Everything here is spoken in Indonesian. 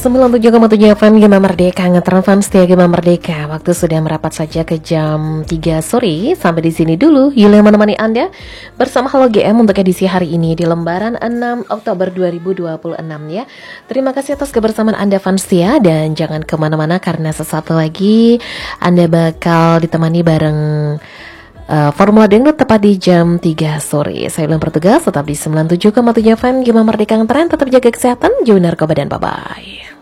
97,7 FM Gema Merdeka, ngetren fans setia Gema Merdeka. Waktu sudah merapat saja ke jam 3 sore. Sampai di sini dulu Yulia menemani Anda bersama Halo GM untuk edisi hari ini di lembaran 6 Oktober 2026 ya. Terima kasih atas kebersamaan Anda fans setia, dan jangan kemana-mana karena sesaat lagi Anda bakal ditemani bareng Formula Dangdut tepat di jam 3 sore. Saya ulang bertugas tetap di 97,7 FM Gema Merdeka, ngetren, tetap jaga kesehatan, jauhi narkoba, dan bye-bye.